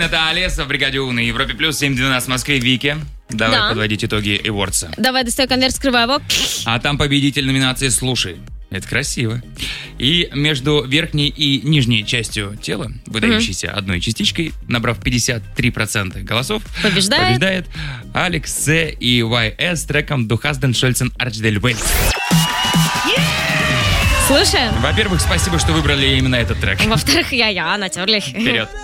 это Олеса в бригаде У на Европе Плюс, 7:12 в Москве. Вики, давай подводить итоги Эвордса. Давай, достаю конверт, скрывай его. А там победитель номинации «Слушай». Это красиво. И между верхней и нижней частью тела, выдающейся одной частичкой, набрав 53% голосов, побеждает Алекс С. и YS с треком «Du hast den schönsten Arsch der Welt». Слушаем. Во-первых, спасибо, что выбрали именно этот трек. Во-вторых, я натерли. Вперед.